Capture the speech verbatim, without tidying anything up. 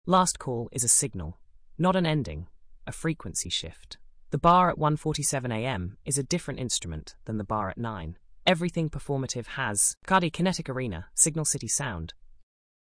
Last call is a signal, not an ending, a frequency shift. The bar at one forty-seven a m is a different instrument than the bar at nine. Everything performative has Cardi Kinetic Arena, Signal City Sound,